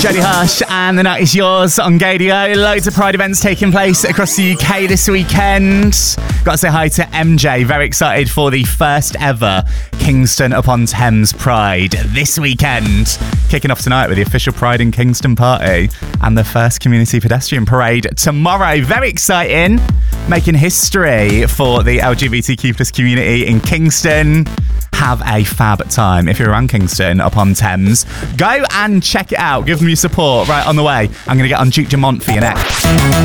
Jodie Hush, and the night is yours on Gadio. Loads of Pride events taking place across the UK this weekend. Got to say hi to MJ. Very excited for the first ever Kingston upon Thames Pride this weekend. Kicking off tonight with the official Pride in Kingston party and the first community pedestrian parade tomorrow. Very exciting. Making history for the LGBTQ+ community in Kingston. Have a fab time. If you're around Kingston upon Thames, go and check it out. Give them your support right on the way. I'm going to get on Duke Dumont for you next.